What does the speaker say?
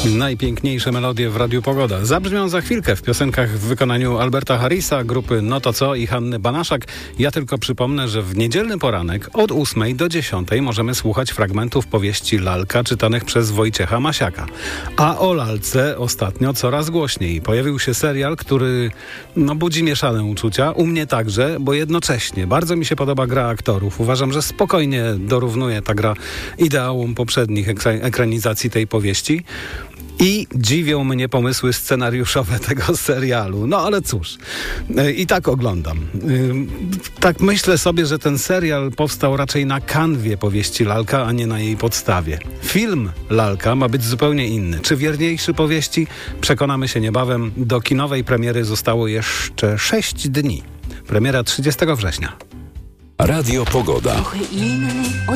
Najpiękniejsze melodie w Radiu Pogoda zabrzmią za chwilkę w piosenkach w wykonaniu Alberta Harrisa, grupy No to co i Hanny Banaszak. Ja tylko przypomnę, że w niedzielny poranek od 8 do 10 możemy słuchać fragmentów powieści Lalka czytanych przez Wojciecha Masiaka. A o lalce ostatnio coraz głośniej. Pojawił się serial, który budzi mieszane uczucia. U mnie także, bo jednocześnie bardzo mi się podoba gra aktorów. Uważam, że spokojnie dorównuje ta gra ideałom poprzednich ekranizacji tej powieści. I dziwią mnie pomysły scenariuszowe tego serialu. No ale cóż, i tak oglądam. Tak myślę sobie, że ten serial powstał raczej na kanwie powieści Lalka, a nie na jej podstawie. Film Lalka ma być zupełnie inny. Czy wierniejszy powieści? Przekonamy się niebawem. Do kinowej premiery zostało jeszcze 6 dni. Premiera 30 września. Radio Pogoda. Trochę inny